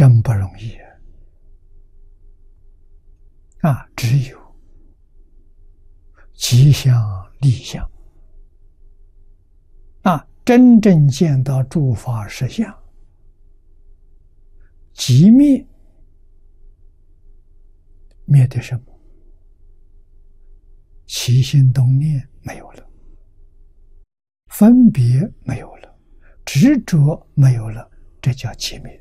真不容易啊！只有吉祥立相啊，真正见到诸法实相，即灭的什么？起心动念没有了，分别没有了，执着没有了，这叫寂灭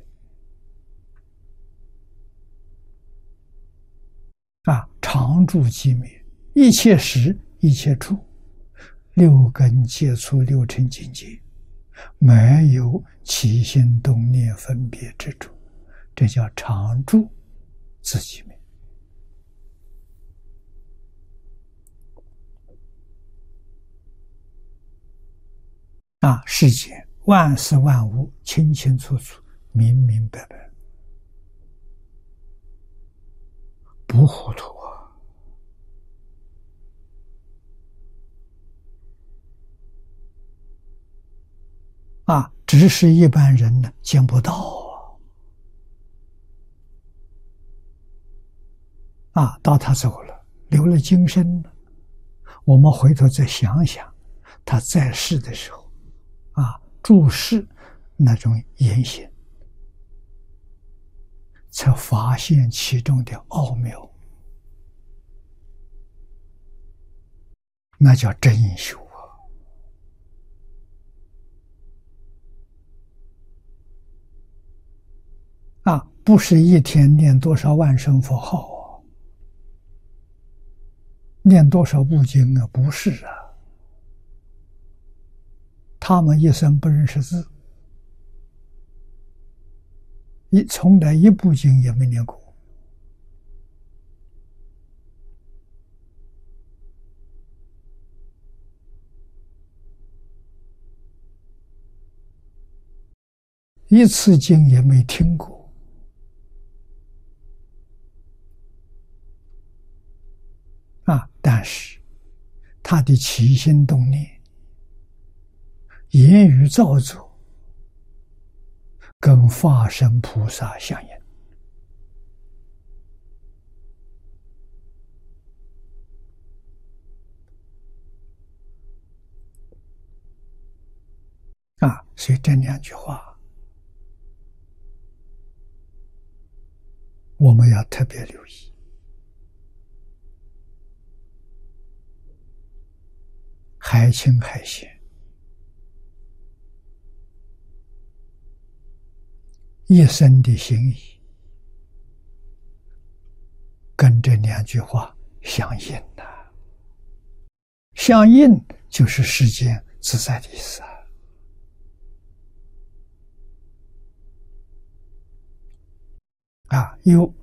啊！常住寂灭，一切时一切处，六根接触六尘境界，没有起心动念分别执着，这叫常住自寂灭啊！世间万事万物清清楚楚，明明白白，不糊涂啊！只是一般人呢见不到啊！到他走了，留了今生了，我们回头再想想他在世的时候啊，注释那种言行，才发现其中的奥妙，那叫真修啊！不是一天念多少万声佛号念多少部经啊，不是啊。他们一生不认识字，从来一部经也没念过。一次经也没听过啊！但是他的起心动念、言语造作，跟法身菩萨相应啊！所以这两句话我们要特别留意。海清海显，一生的心意跟这两句话相应的，相应就是世间自在的意思啊！有